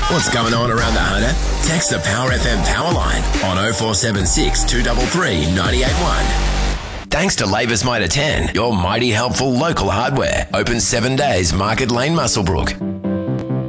What's going on around the Hunter? Text the Power FM power line on 0476 233 981. Thanks to Labour's Motor 10, your mighty helpful local hardware. Open 7 days, Market Lane, Muswellbrook.